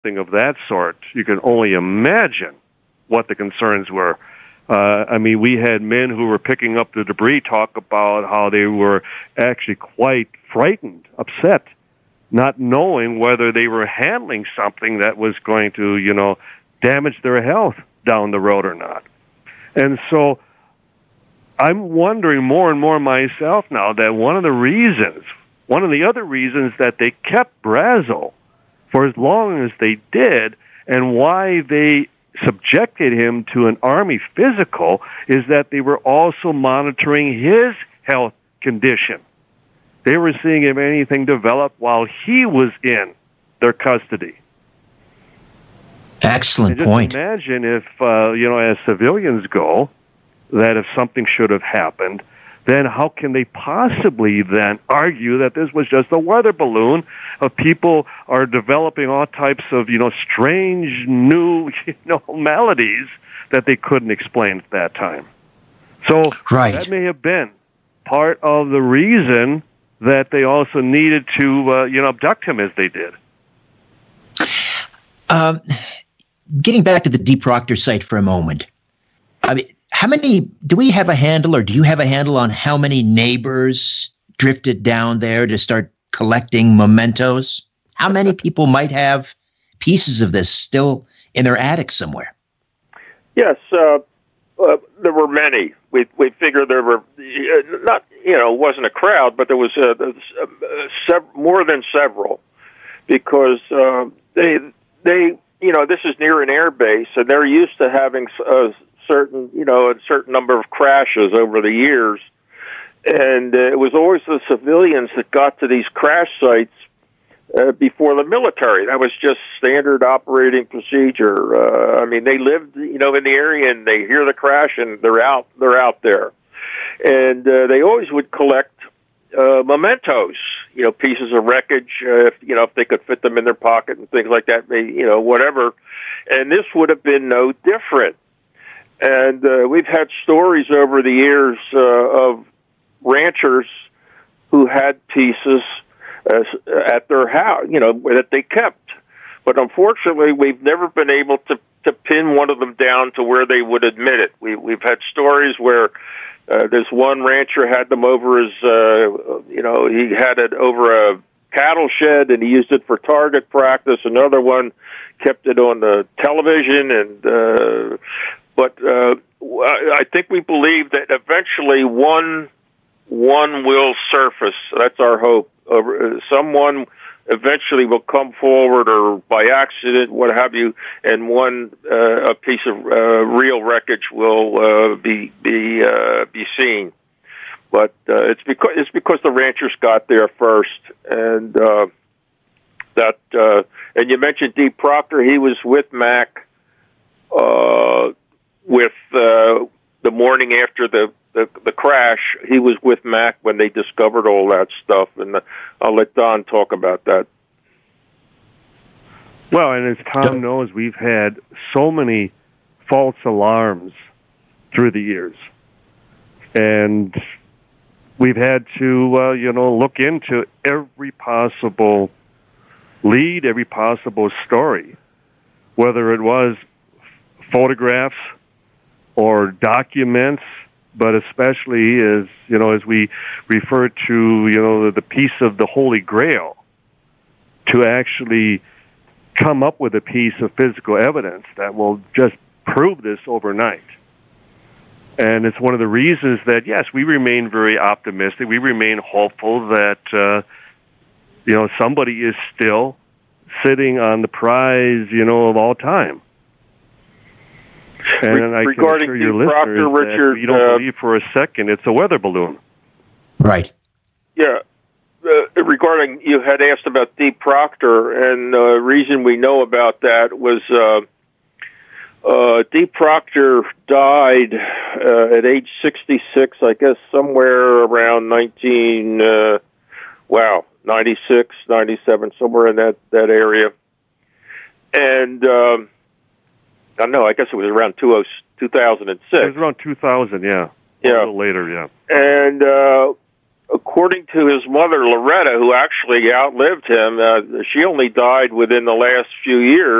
something of that sort, you can only imagine what the concerns were. We had men who were picking up the debris talk about how they were actually quite frightened, upset, not knowing whether they were handling something that was going to, damage their health down the road or not. And so I'm wondering more and more myself now that one of the other reasons that they kept Brazel for as long as they did and why they subjected him to an Army physical is that they were also monitoring his health condition. They were seeing if anything developed while he was in their custody. Excellent point. Imagine if, as civilians go, that if something should have happened, then how can they possibly then argue that this was just a weather balloon of people are developing all types of, strange new, maladies that they couldn't explain at that time. So that may have been part of the reason that they also needed to, abduct him as they did. Getting back to the D. Proctor site for a moment, how many, do we have a handle or do you have a handle on how many neighbors drifted down there to start collecting mementos? How many people might have pieces of this still in their attic somewhere? Yes, there were many. We figured there were not, it wasn't a crowd, but there was more than several, because they this is near an air base, and they're used to having a certain number of crashes over the years, and it was always the civilians that got to these crash sites before the military. That was just standard operating procedure. They lived, in the area, and they hear the crash, and they're out there, and they always would collect mementos, pieces of wreckage, if they could fit them in their pocket and things like that, whatever. And this would have been no different. And we've had stories over the years of ranchers who had pieces at their house, that they kept. But unfortunately, we've never been able to pin one of them down to where they would admit it. We've had stories where this one rancher had them over his, he had it over a cattle shed and he used it for target practice. Another one kept it on the television, and but I think we believe that eventually one will surface. That's our hope. Someone eventually will come forward, or by accident, what have you, and a piece of real wreckage will be seen. But it's because the ranchers got there first, and and you mentioned D. Proctor. He was with Mac with the morning after the crash. He was with Mac when they discovered all that stuff, and I'll let Don talk about that. Well, and as Tom knows, we've had so many false alarms through the years, and we've had to, look into every possible lead, every possible story, whether it was photographs or documents, but especially as we refer to, the piece of the Holy Grail, to actually come up with a piece of physical evidence that will just prove this overnight. And it's one of the reasons that, yes, we remain very optimistic. We remain hopeful that, somebody is still sitting on the prize, of all time. And I can assure your listeners that you don't believe for a second it's a weather balloon. Right. Yeah. Regarding, you had asked about D. Proctor, and the reason we know about that was D. Proctor died at age 66, I guess somewhere around 96, 97, somewhere in that area. And I don't know, I guess it was around 2006. It was around 2000, yeah. Yeah. A little later, yeah. And according to his mother, Loretta, who actually outlived him, she only died within the last few years.